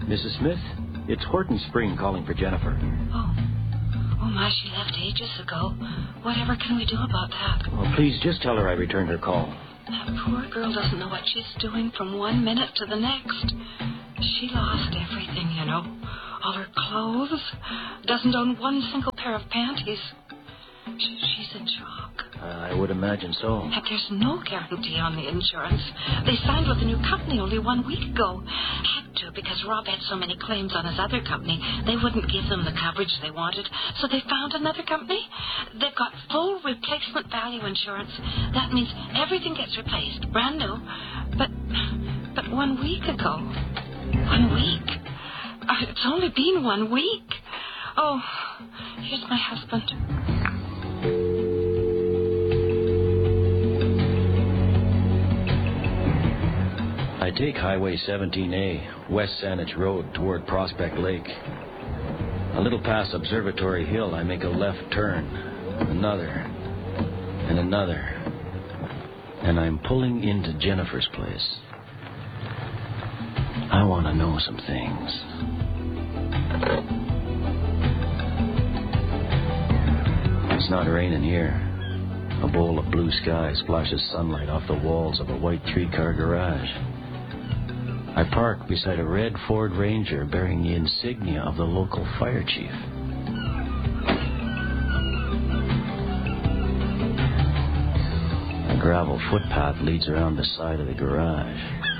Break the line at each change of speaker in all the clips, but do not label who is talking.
Mrs. Smith, it's Horton Spring calling for Jennifer.
Oh, my, she left ages ago. Whatever can we do about that?
Oh, please, just tell her I returned her call.
That poor girl doesn't know what she's doing from one minute to the next. She lost everything, you know. All her clothes. Doesn't own one single pair of panties. She's in shock.
I would imagine so.
And there's no guarantee on the insurance. They signed with a new company only 1 week ago. Had to, because Rob had so many claims on his other company, they wouldn't give them the coverage they wanted. So they found another company. They've got full replacement value insurance. That means everything gets replaced, brand new. But 1 week ago. 1 week? It's only been 1 week. Oh, here's my husband.
I take Highway 17A, West Saanich Road, toward Prospect Lake. A little past Observatory Hill, I make a left turn. Another. And another. And I'm pulling into Jennifer's place. I want to know some things. It's not raining here. A bowl of blue sky splashes sunlight off the walls of a white 3-car garage. I park beside a red Ford Ranger bearing the insignia of the local fire chief. A gravel footpath leads around the side of the garage.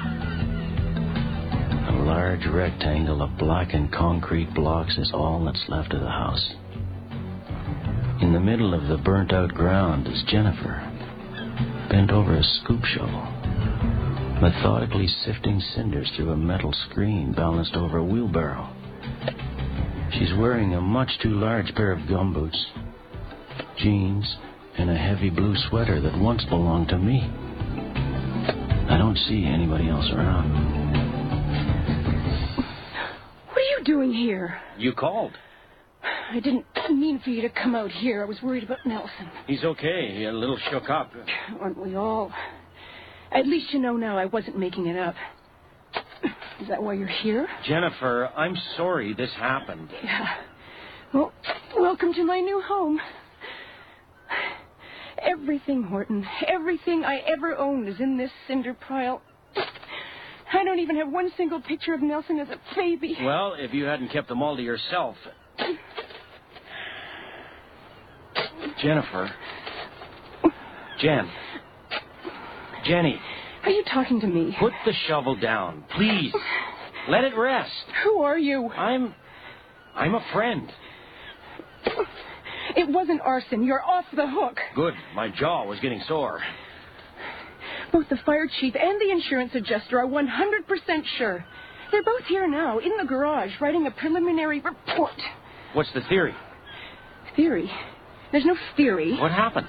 A large rectangle of blackened concrete blocks is all that's left of the house. In the middle of the burnt-out ground is Jennifer, bent over a scoop shovel, methodically sifting cinders through a metal screen balanced over a wheelbarrow. She's wearing a much too large pair of gumboots, jeans, and a heavy blue sweater that once belonged to me. I don't see anybody else around.
What are you doing here?
You called.
I didn't mean for you to come out here. I was worried about Nelson.
He's okay. A little shook up.
Aren't we all? At least you know now I wasn't making it up. Is that why you're here?
Jennifer, I'm sorry this happened.
Yeah. Well, welcome to my new home. Everything, Horton, everything I ever owned is in this cinder pile. I don't even have one single picture of Nelson as a baby.
Well, if you hadn't kept them all to yourself... Jennifer. Jenny.
Are you talking to me?
Put the shovel down, please. Let it rest.
Who are you?
I'm a friend.
It wasn't arson. You're off the hook.
Good. My jaw was getting sore.
Both the fire chief and the insurance adjuster are 100% sure. They're both here now, in the garage, writing a preliminary report.
What's the theory?
Theory? There's no theory.
What happened?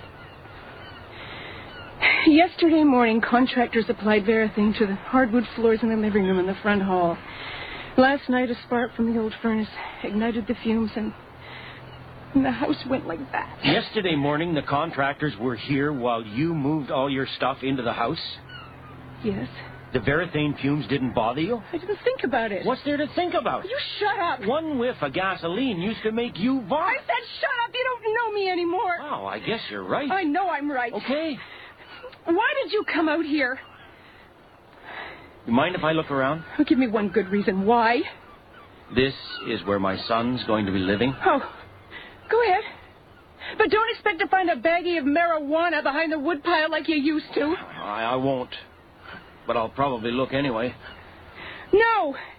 Yesterday morning, contractors applied Verathane to the hardwood floors in the living room and the front hall. Last night, a spark from the old furnace ignited the fumes, and the house went like that.
Yesterday morning, the contractors were here while you moved all your stuff into the house?
Yes.
The Verathane fumes didn't bother you?
I didn't think about it.
What's there to think about?
You shut up.
One whiff of gasoline used to make you vomit.
I said shut up. You don't know me anymore.
Oh, I guess you're right.
I know I'm right.
Okay.
Why did you come out here?
You mind if I look around?
Oh, give me one good reason. Why?
This is where my son's going to be living.
Oh, go ahead. But don't expect to find a baggie of marijuana behind the woodpile like you used to.
I won't. But I'll probably look anyway.
No.